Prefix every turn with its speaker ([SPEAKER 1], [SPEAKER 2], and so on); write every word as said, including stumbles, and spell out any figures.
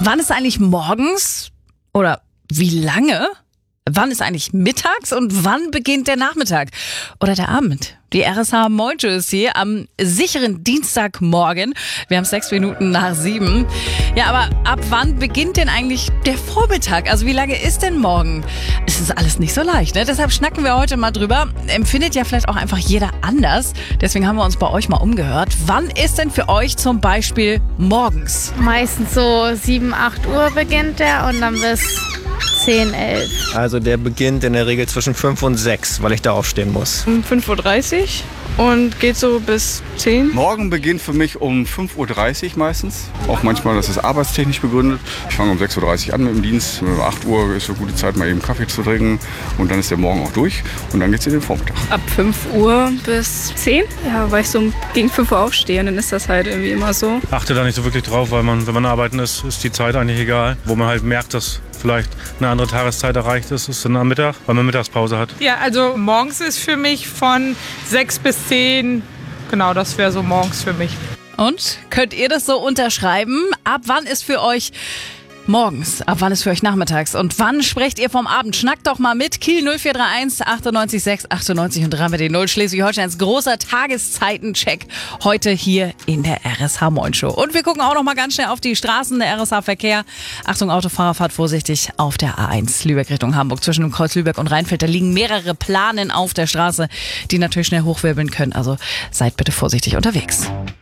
[SPEAKER 1] Wann ist eigentlich morgens oder wie lange? Wann ist eigentlich mittags und wann beginnt der Nachmittag oder der Abend? Die R S H Moin Show ist hier am sicheren Dienstagmorgen. Wir haben sechs Minuten nach sieben. Ja, aber ab wann beginnt denn eigentlich der Vormittag? Also wie lange ist denn morgen? Es ist alles nicht so leicht, ne? Deshalb schnacken wir heute mal drüber. Empfindet ja vielleicht auch einfach jeder anders. Deswegen haben wir uns bei euch mal umgehört. Wann ist denn für euch zum Beispiel morgens?
[SPEAKER 2] Meistens so sieben, acht Uhr beginnt der und dann bis zehn, elf.
[SPEAKER 3] Also der beginnt in der Regel zwischen fünf und sechs, weil ich da aufstehen muss.
[SPEAKER 4] Um fünf Uhr dreißig und geht so bis zehn.
[SPEAKER 5] Morgen beginnt für mich um fünf Uhr dreißig meistens. Auch manchmal, das ist arbeitstechnisch begründet. Ich fange um sechs Uhr dreißig an mit dem Dienst. Um acht Uhr ist eine gute Zeit, mal eben Kaffee zu trinken. Und dann ist der Morgen auch durch. Und dann geht's in den Vormittag.
[SPEAKER 4] Ab fünf Uhr bis zehn. Ja, weil ich so gegen fünf Uhr aufstehe. Und dann ist das halt irgendwie immer so.
[SPEAKER 6] Achte da nicht so wirklich drauf, weil man, wenn man arbeiten ist, ist die Zeit eigentlich egal. Wo man halt merkt, dass vielleicht eine andere Tageszeit erreicht ist, ist dann am Mittag, weil man Mittagspause hat.
[SPEAKER 7] Ja, also morgens ist für mich von sechs bis zehn, genau, das wäre so morgens für mich.
[SPEAKER 1] Und könnt ihr das so unterschreiben? Ab wann ist für euch morgens? Ab wann ist für euch nachmittags? Und wann sprecht ihr vom Abend? Schnackt doch mal mit. Kiel null vier drei eins achtundneunzig sechs achtundneunzig und drei mit den null. Schleswig-Holsteins großer Tageszeitencheck heute hier in der R S H Moin Show. Und wir gucken auch noch mal ganz schnell auf die Straßen der R S H Verkehr. Achtung, Autofahrer, fahrt vorsichtig auf der A eins Lübeck Richtung Hamburg. Zwischen dem Kreuz Lübeck und Rheinfeld, da liegen mehrere Planen auf der Straße, die natürlich schnell hochwirbeln können. Also seid bitte vorsichtig unterwegs.